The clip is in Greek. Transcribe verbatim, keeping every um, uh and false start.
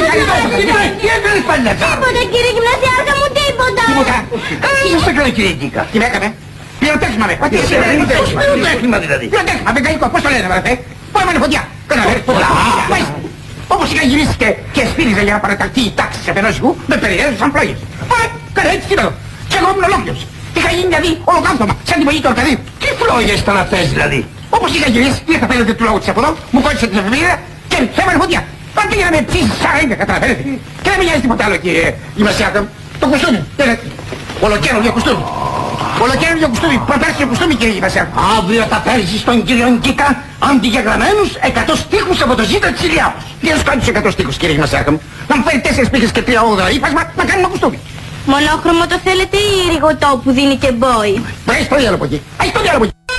Τι έκανες πάλι να κάνω? Τίποτα κύριε γυμνασιάρχα μου, τίποτα. Τίποτα. Τι σας έκανε κύριε Γκίκα? Τι με έκαμε? Πυροτέχνημα με. Πυροτέχνημα δηλαδή. Πυροτέχνημα, μεκανικό, πώς το λένε βρε? Πάμε με φωτιά. Όπως είχα γυρίσει και, και σπίριζα για να παραταχθεί η τάξη σε φαινός μου, με περιέζουσαν πλόγες. Ωραία, κάνε έτσι τίποτα. Και εγώ ήμουν ολόκληρος. Είχα γίνει δηλαδή ολοκαύτωμα, σαν την παγή του αρκαδίου. Τι φλόγες ήταν αυτές δηλαδή? Όπως είχα γυρίσει, είχα πέντε του λόγου της από εδώ, μου κόλλησε την εφημερίδα και σε έβαλε φωτιά. Μα πήγα να με ψήσεις σαράγγα, καταλαβαίνετε. Και δεν με νοιάζει τίποτα άλλο κύριε γυμνασιάρχα. Το κουστούμι, ολοκαίνουργιο κουστούμι. Ολοκαίνουργιο κουστούμι, προπέρσιο κουστούμι κύριε γυμνασιάρχα. Αύριο θα φέρεις στον κύριο Γκίκα αντιγεγραμμένους εκατό στίχους από το ζήτο της Ηλιάδος. Τι να σου κάνει τους εκατό στίχους κύριε γυμνασιάρχα μου? Να μου φέρει τέσσερις πίχες και τρία όγδοα ύφασμα να κάνει ένα κουστούμι. Μονόχρωμο το θέλετε ή ρηγοτό που δίνει και μπόι? Μα έχεις το διάλογο εκεί. Έχεις το διάλογο εκεί.